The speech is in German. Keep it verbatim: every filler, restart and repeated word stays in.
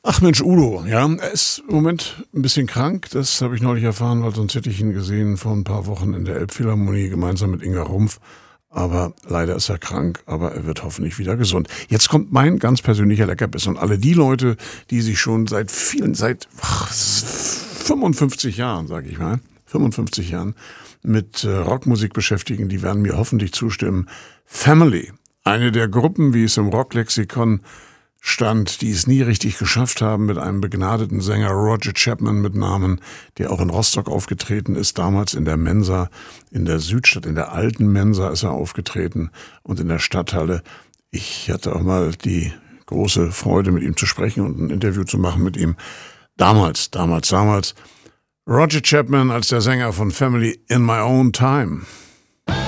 Ach Mensch, Udo, ja, er ist im Moment ein bisschen krank. Das habe ich neulich erfahren, weil sonst hätte ich ihn gesehen vor ein paar Wochen in der Elbphilharmonie gemeinsam mit Inga Rumpf. Aber leider ist er krank, aber er wird hoffentlich wieder gesund. Jetzt kommt mein ganz persönlicher Leckerbissen. Und alle die Leute, die sich schon seit vielen, seit ach, fünfundfünfzig Jahren, sage ich mal, fünfundfünfzig Jahren mit äh, Rockmusik beschäftigen, die werden mir hoffentlich zustimmen. Family, eine der Gruppen, wie es im Rocklexikon stand, die es nie richtig geschafft haben, mit einem begnadeten Sänger Roger Chapman mit Namen, der auch in Rostock aufgetreten ist, damals in der Mensa, in der Südstadt, in der alten Mensa ist er aufgetreten und in der Stadthalle. Ich hatte auch mal die große Freude, mit ihm zu sprechen und ein Interview zu machen mit ihm. Damals, damals, damals. Roger Chapman als der Sänger von Family in My Own Time.